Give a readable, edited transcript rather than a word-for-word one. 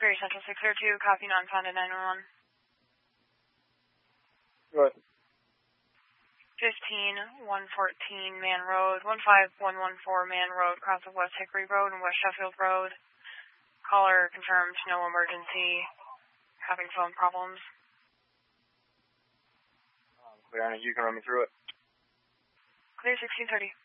Greater Central 602, copy non-found at 911. Go ahead. 15114 Man Road, 15114 Man Road, cross of West Hickory Road and West Sheffield Road. Caller confirmed no emergency, having phone problems. Clear on it, you can run me through it. Clear 1630.